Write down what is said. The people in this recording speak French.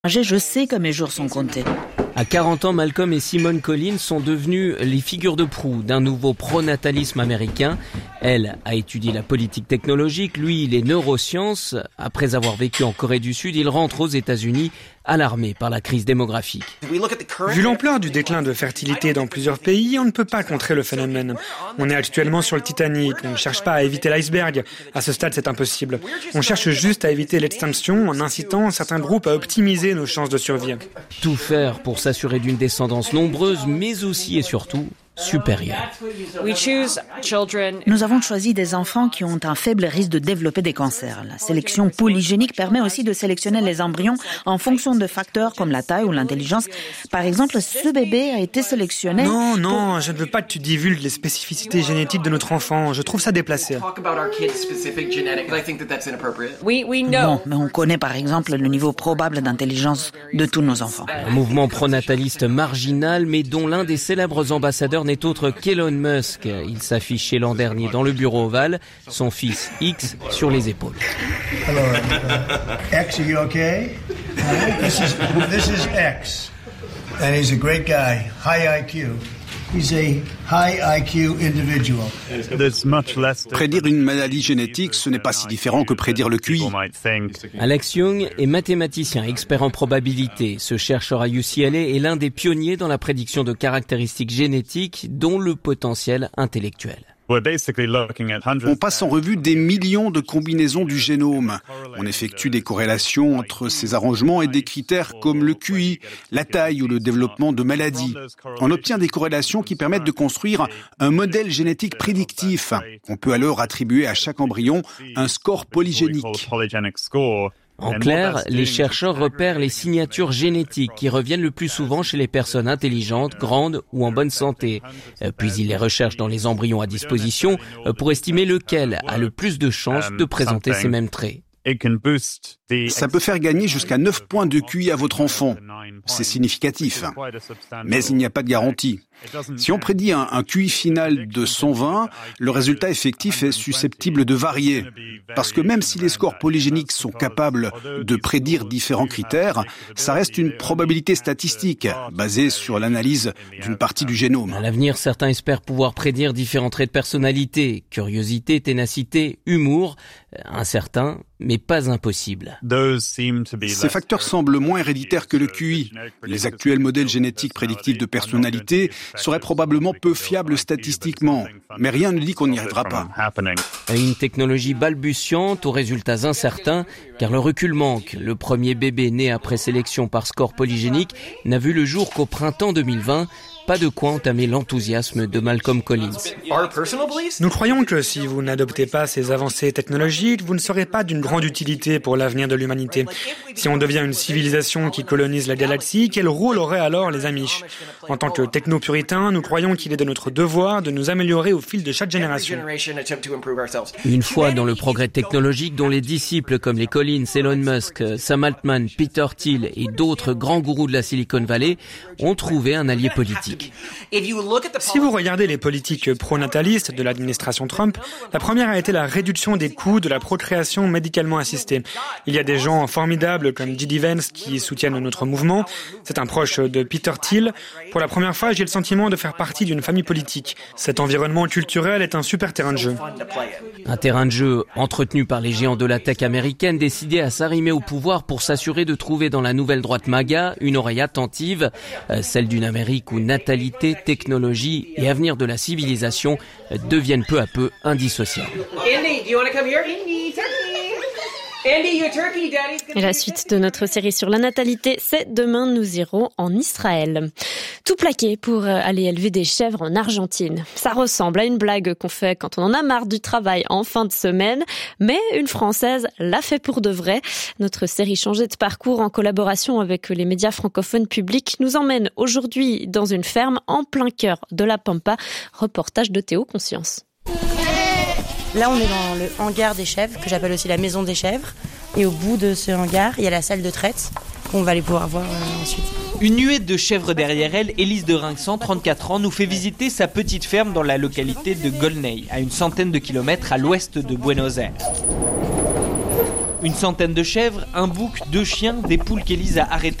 Je sais que mes jours sont comptés. À 40 ans, Malcolm et Simone Collins sont devenus les figures de proue d'un nouveau pronatalisme américain. Elle a étudié la politique technologique, lui les neurosciences. Après avoir vécu en Corée du Sud, il rentre aux États-Unis, alarmé par la crise démographique. Vu l'ampleur du déclin de fertilité dans plusieurs pays, on ne peut pas contrer le phénomène. On est actuellement sur le Titanic, on ne cherche pas à éviter l'iceberg. À ce stade, c'est impossible. On cherche juste à éviter l'extinction en incitant certains groupes à optimiser nos chances de survie. Tout faire pour s'assurer d'une descendance nombreuse, mais aussi et surtout supérieure. Nous avons choisi des enfants qui ont un faible risque de développer des cancers. La sélection polygénique permet aussi de sélectionner les embryons en fonction de facteurs comme la taille ou l'intelligence. Par exemple, ce bébé a été sélectionné... Non, je ne veux pas que tu divulgues les spécificités génétiques de notre enfant. Je trouve ça déplacé. Bon, mais on connaît par exemple le niveau probable d'intelligence de tous nos enfants. Un mouvement pronataliste marginal, mais dont l'un des célèbres ambassadeurs n'est autre qu'Elon Musk. Il s'affichait l'an dernier dans le bureau ovale, son fils X sur les épaules. Hello, X, are you okay? This is X, and he's a great guy, high IQ. He's a high IQ individual. Prédire une maladie génétique, ce n'est pas si différent que prédire le QI. Alex Young est mathématicien, expert en probabilité. Ce chercheur à UCLA est l'un des pionniers dans la prédiction de caractéristiques génétiques, dont le potentiel intellectuel. On passe en revue des millions de combinaisons du génome. On effectue des corrélations entre ces arrangements et des critères comme le QI, la taille ou le développement de maladies. On obtient des corrélations qui permettent de construire un modèle génétique prédictif. On peut alors attribuer à chaque embryon un score polygénique. En clair, les chercheurs repèrent les signatures génétiques qui reviennent le plus souvent chez les personnes intelligentes, grandes ou en bonne santé. Puis ils les recherchent dans les embryons à disposition pour estimer lequel a le plus de chances de présenter ces mêmes traits. Ça peut faire gagner jusqu'à 9 points de QI à votre enfant. C'est significatif. Mais il n'y a pas de garantie. Si on prédit un QI final de 120, le résultat effectif est susceptible de varier. Parce que même si les scores polygéniques sont capables de prédire différents critères, ça reste une probabilité statistique basée sur l'analyse d'une partie du génome. À l'avenir, certains espèrent pouvoir prédire différents traits de personnalité, curiosité, ténacité, humour, incertain, mais pas impossible. Ces facteurs semblent moins héréditaires que le QI. Les actuels modèles génétiques prédictifs de personnalité seraient probablement peu fiables statistiquement, mais rien ne dit qu'on n'y arrivera pas. Une technologie balbutiante aux résultats incertains, car le recul manque. Le premier bébé né après sélection par score polygénique n'a vu le jour qu'au printemps 2020. Pas de quoi entamer l'enthousiasme de Malcolm Collins. Nous croyons que si vous n'adoptez pas ces avancées technologiques, vous ne serez pas d'une grande utilité pour l'avenir de l'humanité. Si on devient une civilisation qui colonise la galaxie, quel rôle auraient alors les Amish ? En tant que techno-puritains, nous croyons qu'il est de notre devoir de nous améliorer au fil de chaque génération. Une fois dans le progrès technologique dont les disciples comme les Collins, Elon Musk, Sam Altman, Peter Thiel et d'autres grands gourous de la Silicon Valley ont trouvé un allié politique. Si vous regardez les politiques pronatalistes de l'administration Trump, la première a été la réduction des coûts de la procréation médicalement assistée. Il y a des gens formidables comme J.D. Vance qui soutiennent notre mouvement. C'est un proche de Peter Thiel. Pour la première fois, j'ai le sentiment de faire partie d'une famille politique. Cet environnement culturel est un super terrain de jeu. Un terrain de jeu entretenu par les géants de la tech américaine décidés à s'arrimer au pouvoir pour s'assurer de trouver dans la nouvelle droite MAGA une oreille attentive, celle d'une Amérique où natalité, technologie et avenir de la civilisation deviennent peu à peu indissociables. Et la suite de notre série sur la natalité, c'est demain, nous irons en Israël. Tout plaqué pour aller élever des chèvres en Argentine. Ça ressemble à une blague qu'on fait quand on en a marre du travail en fin de semaine, mais une Française l'a fait pour de vrai. Notre série Changer de parcours en collaboration avec les médias francophones publics nous emmène aujourd'hui dans une ferme en plein cœur de la Pampa. Reportage de Théo Conscience. Là, on est dans le hangar des chèvres, que j'appelle aussi la maison des chèvres. Et au bout de ce hangar, il y a la salle de traite qu'on va aller pouvoir voir ensuite. Une nuée de chèvres derrière elle, Élise de Rinxan, 34 ans, nous fait visiter sa petite ferme dans la localité de Golney, à une centaine de kilomètres à l'ouest de Buenos Aires. Une centaine de chèvres, un bouc, 2 chiens, des poules qu'Élise a arrêtées